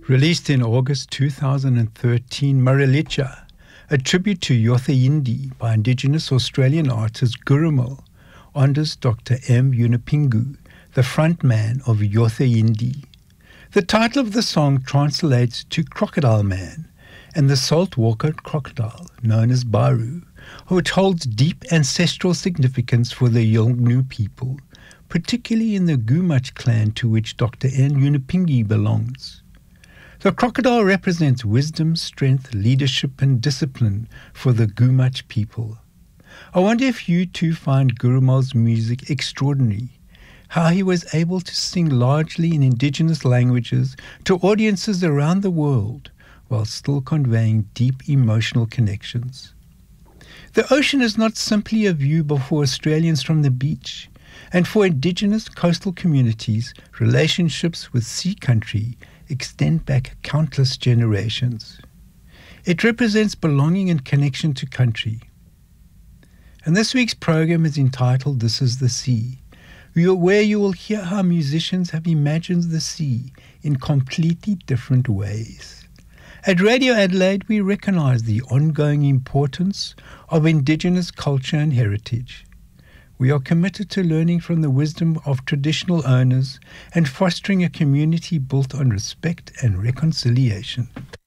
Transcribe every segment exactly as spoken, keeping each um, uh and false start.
Released in August two thousand thirteen, Marilicha, a tribute to Yotha Yindi by Indigenous Australian artist Gurrumul, honours Doctor M. Yunupingu, the frontman of Yotha Yindi. The title of the song translates to Crocodile Man, and the saltwater crocodile, known as Baru, which holds deep ancestral significance for the Yolngu people, particularly in the Gumatj clan to which Doctor N. Yunupingu belongs. The crocodile represents wisdom, strength, leadership, and discipline for the Gumatj people. I wonder if you too find Gurrumul's music extraordinary, how he was able to sing largely in indigenous languages to audiences around the world while still conveying deep emotional connections. The ocean is not simply a view for Australians from the beach, and for indigenous coastal communities, relationships with sea country extend back countless generations. It represents belonging and connection to country. And this week's program is entitled This is the Sea, where you will hear how musicians have imagined the sea in completely different ways. At Radio Adelaide, we recognise the ongoing importance of Indigenous culture and heritage. We are committed to learning from the wisdom of traditional owners and fostering a community built on respect and reconciliation.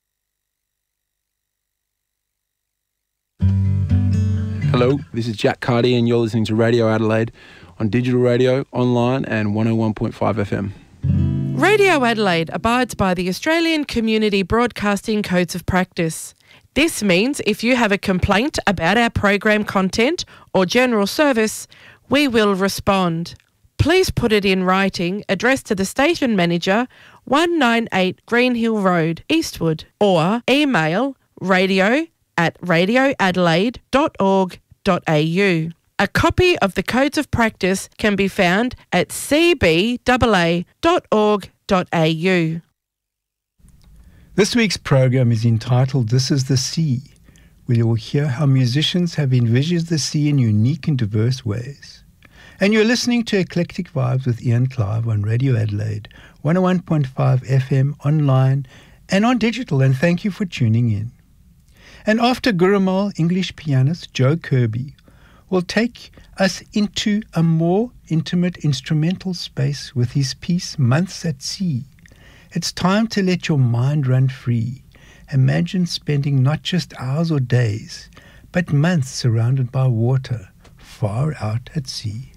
Hello, this is Jack Carty and you're listening to Radio Adelaide on digital radio, online and one oh one point five F M. Radio Adelaide abides by the Australian Community Broadcasting Codes of Practice. This means if you have a complaint about our program content or general service, we will respond. Please put it in writing, addressed to the station manager, one ninety-eight Greenhill Road, Eastwood, or email radio at radio adelaide dot org dot a u. A copy of the Codes of Practice can be found at c b a a dot org dot a u. This week's program is entitled This is the Sea, where you will hear how musicians have envisioned the sea in unique and diverse ways. And you're listening to Eclectic Vibes with Ian Clive on Radio Adelaide, one oh one point five F M, online and on digital, and thank you for tuning in. And after Gurrumul, English pianist Joe Kirby will take us into a more intimate instrumental space with his piece Months at Sea. It's time to let your mind run free. Imagine spending not just hours or days, but months surrounded by water, far out at sea.